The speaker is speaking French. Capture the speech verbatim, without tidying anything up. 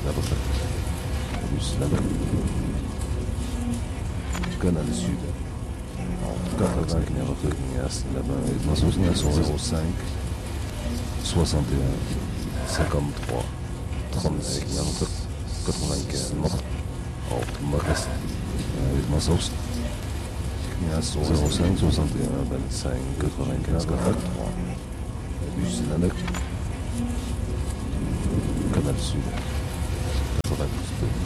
Là-bas. Bus là-bas. Canal Sud. quatre-vingts Kniarotognias là-bas. Masosnias zéro cinq soixante et un cinquante-trois trente-six quatre-vingt-quinze Makas. Masos. zéro cinq soixante et un vingt-cinq quatre-vingt-quinze quatre-vingt-trois. Bus là-bas. Canal Sud. quatre-vingt-douze